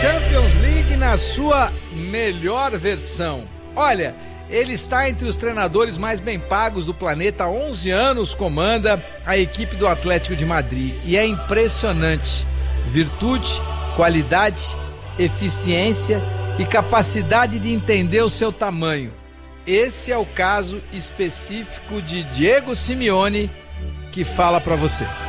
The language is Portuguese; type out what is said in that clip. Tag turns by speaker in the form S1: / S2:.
S1: Champions League na sua melhor versão. Olha, ele está entre os treinadores mais bem pagos do planeta. Há 11 anos comanda a equipe do Atlético de Madrid. E é impressionante. Virtude, qualidade, eficiência e capacidade de entender o seu tamanho. Esse é o caso específico de Diego Simeone que fala para você.